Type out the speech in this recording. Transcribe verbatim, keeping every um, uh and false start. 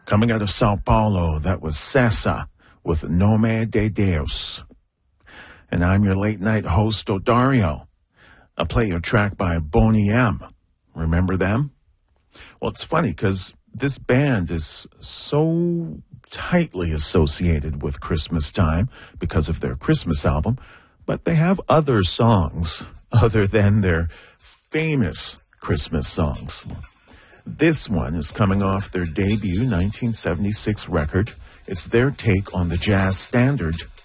Coming out of Sao Paulo, that was Sessa with Nome de Deus. And I'm your late-night host, Odario. I'll play your track by Boney M. Remember them? Well, it's funny because this band is so tightly associated with Christmas time because of their Christmas album, but they have other songs other than their famous Christmas songs. This one is coming off their debut nineteen seventy-six record. It's their take on the jazz standard